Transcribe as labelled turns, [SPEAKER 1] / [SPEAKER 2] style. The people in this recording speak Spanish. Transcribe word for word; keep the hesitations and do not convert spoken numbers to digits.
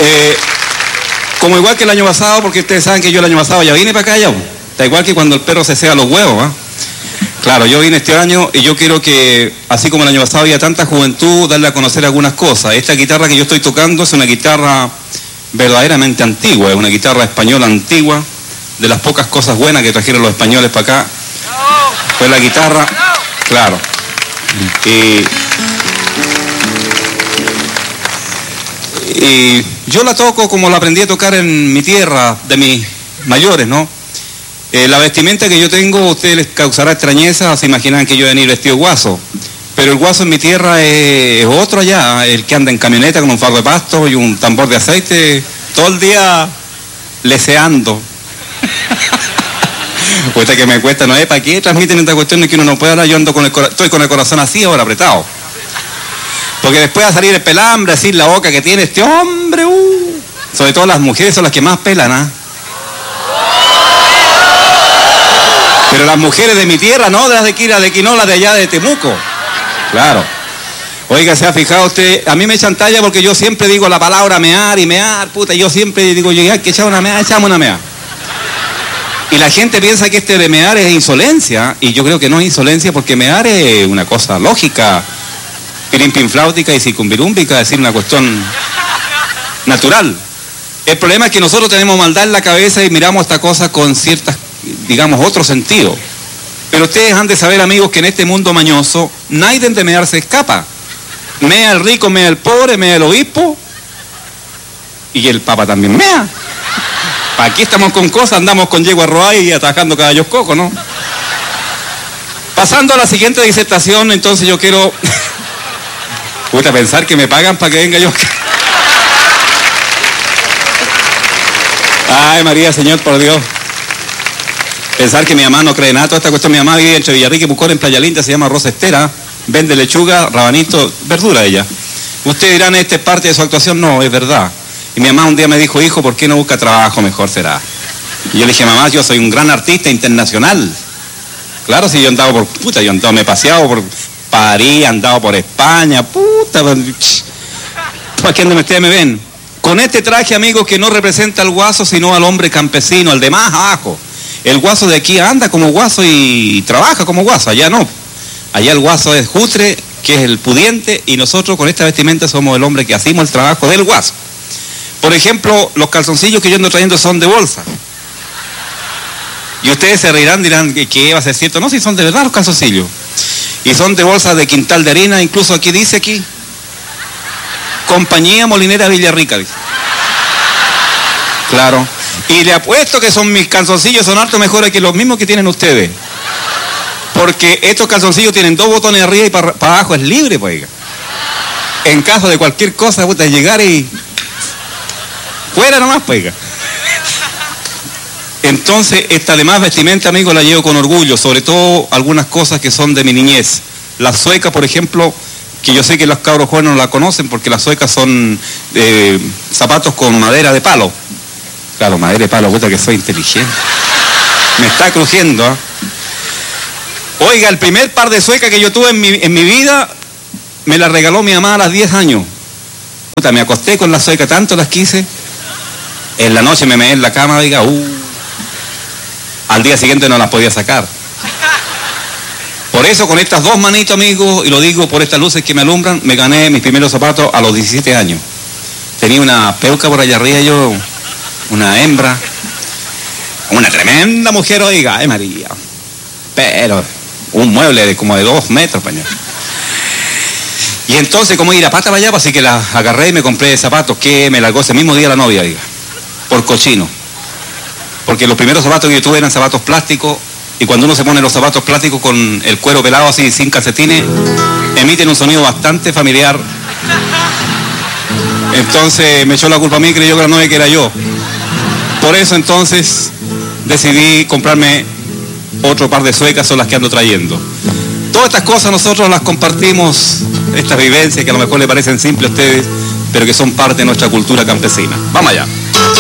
[SPEAKER 1] Eh, como igual que el año pasado, porque ustedes saben que yo el año pasado ya vine para acá, ya. Da igual que cuando el perro se ceba los huevos, ¿ah? Claro, yo vine este año y yo quiero que, así como el año pasado había tanta juventud, darle a conocer algunas cosas. Esta guitarra que yo estoy tocando es una guitarra verdaderamente antigua, es una guitarra española antigua, de las pocas cosas buenas que trajeron los españoles para acá. Fue la guitarra, claro. Y, y yo la toco como la aprendí a tocar en mi tierra, de mis mayores, ¿no? Eh, la vestimenta que yo tengo, a ustedes les causará extrañeza, se imaginan que yo venir vestido guaso. Pero el guaso en mi tierra es, es otro allá, el que anda en camioneta con un fardo de pasto y un tambor de aceite, todo el día leseando. Cuesta que me cuesta, no es para qué transmiten esta cuestión de que uno no puede hablar, yo ando con el cora- estoy con el corazón así ahora apretado. Porque después va a salir el pelambre, así la boca que tiene este hombre, uh. Sobre todo las mujeres son las que más pelan, ¿ah? Pero las mujeres de mi tierra, no, de las de Quira, de Quinola, de allá de Temuco. Claro. Oiga, ¿se ha fijado usted? A mí me echan talla porque yo siempre digo la palabra mear y mear, puta, yo siempre digo, yo, hay que echar una mea, echamos una mea. Y la gente piensa que este de mear es insolencia, y yo creo que no es insolencia porque mear es una cosa lógica, pirimpinfláutica y circunvirúmbica, es decir, una cuestión natural. El problema es que nosotros tenemos maldad en la cabeza y miramos esta cosa con ciertas, digamos, otro sentido. Pero ustedes han de saber, amigos, que en este mundo mañoso, nadie de mear se escapa. Mea el rico, mea el pobre, mea el obispo, y el papa también mea. Aquí estamos con cosas, andamos con yegua roa y atajando caballos cocos, ¿no? Pasando a la siguiente disertación, entonces yo quiero... Puta, pensar que me pagan para que venga yo... Ay, María, Señor, por Dios. Pensar que mi mamá no cree nada, toda esta cuestión, mi mamá vive entre Villarrica y Pucón, en Playa Linda, se llama Rosa Estera, vende lechuga, rabanito, verdura ella. Ustedes dirán, ¿esta es parte de su actuación? No, es verdad. Y mi mamá un día me dijo, hijo, ¿por qué no busca trabajo? Mejor será. Y yo le dije, mamá, yo soy un gran artista internacional. Claro, si yo he andado por, puta, yo he andado, me he paseado por París, he andado por España, puta, ¿para qué ustedes me ven? Con este traje, amigos, que no representa al guaso, sino al hombre campesino, al de más abajo. El guaso de aquí anda como guaso y trabaja como guaso, allá no. Allá el guaso es jutre, que es el pudiente, y nosotros con esta vestimenta somos el hombre que hacemos el trabajo del guaso. Por ejemplo, los calzoncillos que yo ando trayendo son de bolsa. Y ustedes se reirán, dirán que va a ser cierto. No, si son de verdad los calzoncillos. Y son de bolsa de quintal de harina, incluso aquí dice aquí, Compañía Molinera Villarrica, dice. Claro. Y le apuesto que son mis calzoncillos, son harto mejores que los mismos que tienen ustedes. Porque estos calzoncillos tienen dos botones arriba y para, para abajo es libre, pues. En caso de cualquier cosa, puta, llegar y... fuera nomás, pues. Entonces, esta demás vestimenta, amigos, la llevo con orgullo, sobre todo algunas cosas que son de mi niñez. La sueca, por ejemplo, que yo sé que los cabros jóvenes no la conocen porque las suecas son eh, zapatos con madera de palo. Claro, madera de palo, puta que soy inteligente. Me está crujiendo, ¿eh? Oiga, el primer par de suecas que yo tuve en mi, en mi vida, me la regaló mi mamá a los diez años. Puta, me acosté con la sueca, tanto las quise. En la noche me meé en la cama, diga, uh. Al día siguiente no las podía sacar. Por eso, con estas dos manitos, amigos, y lo digo por estas luces que me alumbran, me gané mis primeros zapatos a los diecisiete años. Tenía una peuca por allá arriba, yo, una hembra, una tremenda mujer, oiga, ay María. Pero un mueble de como de dos metros, pañal. Y entonces, como ir a pata para allá, así que la agarré y me compré zapatos que me largó ese mismo día la novia, diga, por cochino. Porque los primeros zapatos que yo tuve eran zapatos plásticos, y cuando uno se pone los zapatos plásticos con el cuero pelado así, sin calcetines, emiten un sonido bastante familiar. Entonces me echó la culpa a mí, creyó que la novia que era yo. Por eso entonces decidí comprarme otro par de suecas, son las que ando trayendo. Todas estas cosas nosotros las compartimos, estas vivencias que a lo mejor le parecen simples a ustedes, pero que son parte de nuestra cultura campesina. Vamos allá.